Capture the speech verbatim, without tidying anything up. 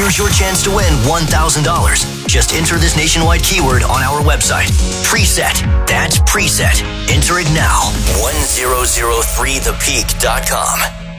Here's your chance to win one thousand dollars. Just enter this nationwide keyword on our website. Preset. That's preset. Enter it now. one thousand three the peak dot com.